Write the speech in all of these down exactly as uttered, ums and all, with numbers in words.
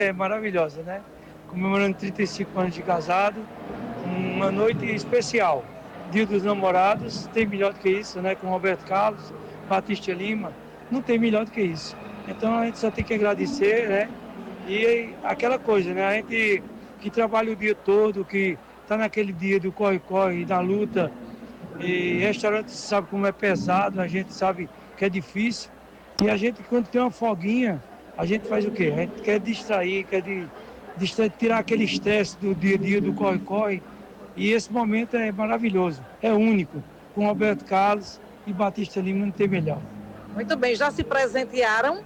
é maravilhosa, né? Comemorando trinta e cinco anos de casado, uma noite especial. Dia dos Namorados, tem melhor do que isso, né? Com Roberto Carlos, Batista Lima, não tem melhor do que isso. Então a gente só tem que agradecer, né? E aquela coisa, né? A gente que trabalha o dia todo, que está naquele dia do corre-corre, da luta, e restaurante sabe como é pesado, a gente sabe que é difícil. E a gente, quando tem uma folguinha, a gente faz o quê? A gente quer distrair, quer de, distrair, tirar aquele estresse do dia a dia, do corre-corre. E esse momento é maravilhoso, é único. Com Roberto Carlos e Batista Lima não tem melhor. Muito bem, já se presentearam?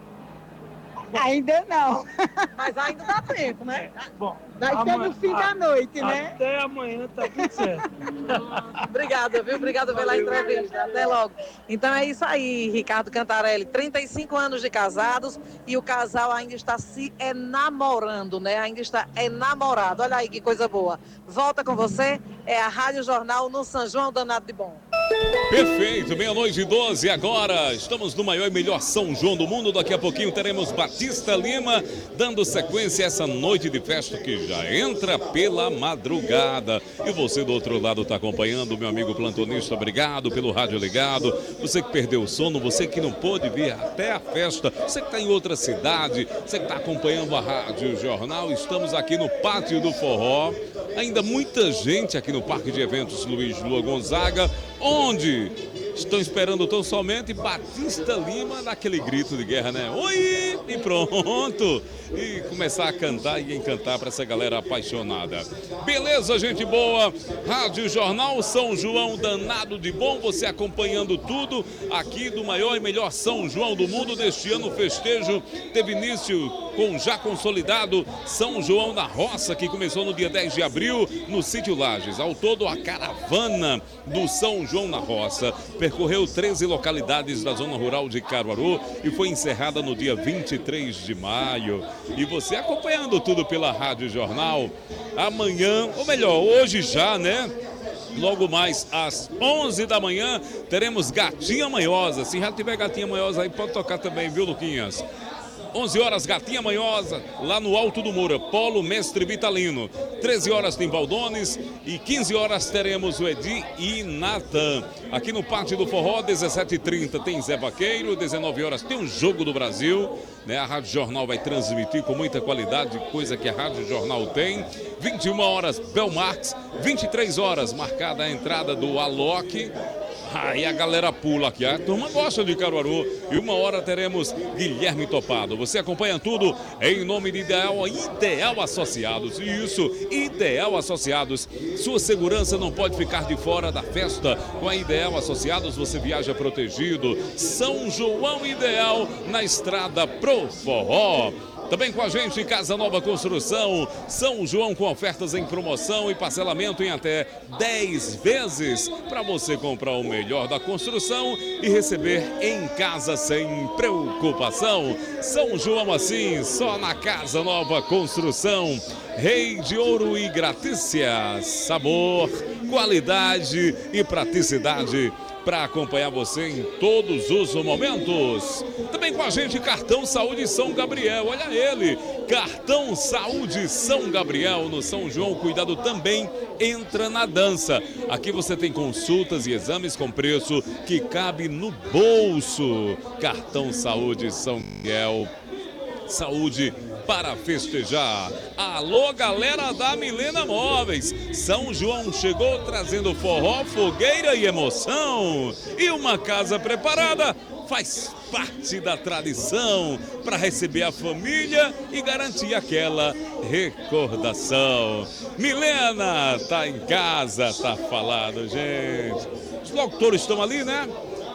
Ainda não. Mas ainda dá tempo, né? É, bom, Vai ser no fim da noite, né? Até amanhã tá tudo certo. Obrigada, viu? Obrigada pela entrevista. Até logo. Então é isso aí, Ricardo Cantarelli. trinta e cinco anos de casados e o casal ainda está se enamorando, né? Ainda está enamorado. Olha aí que coisa boa. Volta com você, é a Rádio Jornal no São João Danado de Bom. Perfeito, meia-noite e doze agora. Estamos no maior e melhor São João do mundo. Daqui a pouquinho teremos Batista Lima dando sequência a essa noite de festa que já entra pela madrugada. E você do outro lado está acompanhando, meu amigo plantonista, obrigado pelo rádio ligado. Você que perdeu o sono, você que não pôde vir até a festa, você que está em outra cidade, você que está acompanhando a Rádio Jornal, estamos aqui no Pátio do Forró. Ainda muita gente aqui no Parque de Eventos Luiz Lua Gonzaga, onde estão esperando tão somente Batista Lima naquele grito de guerra, né? Oi! E pronto! E começar a cantar e encantar para essa galera apaixonada. Beleza, gente boa? Rádio Jornal São João Danado de Bom, você acompanhando tudo aqui do maior e melhor São João do mundo deste ano. O festejo teve início com já consolidado São João na Roça, que começou no dia dez de abril no Sítio Lages. Ao todo, a caravana do São João na Roça percorreu treze localidades da zona rural de Caruaru e foi encerrada no dia vinte e três de maio. E você acompanhando tudo pela Rádio Jornal. Amanhã, ou melhor, hoje já, né? Logo mais às onze da manhã teremos Gatinha Manhosa. Se já tiver Gatinha Manhosa aí, pode tocar também, viu, Luquinhas? onze horas, Gatinha Manhosa, lá no Alto do Moura, Polo Mestre Vitalino. treze horas tem Baldones e quinze horas teremos o Edi e Natan. Aqui no Pátio do Forró, dezessete e trinta tem Zé Vaqueiro, dezenove horas tem o Jogo do Brasil, né? A Rádio Jornal vai transmitir com muita qualidade, coisa que a Rádio Jornal tem. vinte e uma horas, Belmarx, vinte e três horas, marcada a entrada do Alok. Aí a galera pula aqui, a turma gosta de Caruaru. E uma hora teremos Guilherme Topado. Você acompanha tudo em nome de Ideal, Ideal Associados. Isso, Ideal Associados. Sua segurança não pode ficar de fora da festa. Com a Ideal Associados você viaja protegido. São João Ideal, na estrada pro Forró. Também com a gente, Casa Nova Construção, São João com ofertas em promoção e parcelamento em até dez vezes para você comprar o melhor da construção e receber em casa sem preocupação. São João assim, só na Casa Nova Construção. Rei de Ouro e Gratícia, sabor, qualidade e praticidade para acompanhar você em todos os momentos. Também com a gente, Cartão Saúde São Gabriel, olha ele, Cartão Saúde São Gabriel, no São João, o cuidado também entra na dança. Aqui você tem consultas e exames com preço que cabe no bolso. Cartão Saúde São Gabriel, saúde para festejar. Alô, galera da Milena Móveis. São João chegou trazendo forró, fogueira e emoção. E uma casa preparada faz parte da tradição para receber a família e garantir aquela recordação. Milena tá em casa, tá falado, gente. Os locutores estão ali, né?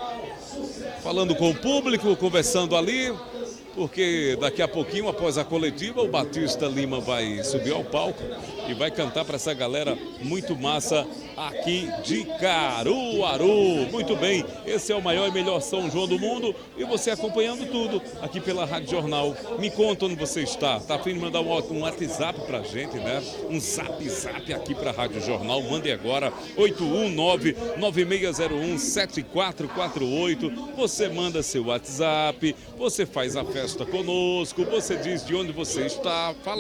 Falando com o público, conversando ali. Porque daqui a pouquinho, após a coletiva, o Batista Lima vai subir ao palco e vai cantar para essa galera muito massa aqui de Caruaru. Muito bem, esse é o maior e melhor São João do mundo e você acompanhando tudo aqui pela Rádio Jornal. Me conta onde você está. Tá afim de mandar um, um WhatsApp pra gente, né? Um zap zap aqui pra Rádio Jornal. Mande agora oito um nove, nove seis zero um, sete quatro quatro oito. Você manda seu WhatsApp, você faz a festa festa conosco. Você diz de onde você está. Fala